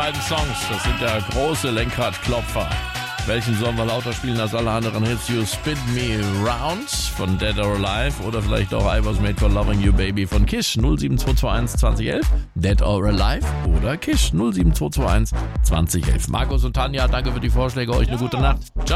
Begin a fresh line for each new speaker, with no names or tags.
beiden Songs, das sind ja große Lenkradklopfer. Welchen sollen wir lauter spielen als alle anderen Hits? You Spin Me Round von Dead or Alive oder vielleicht auch I Was Made for Loving You Baby von Kiss 07221 2011. Dead or Alive oder Kiss 07221 2011. Markus und Tanja, danke für die Vorschläge. Euch eine gute Nacht. Ciao.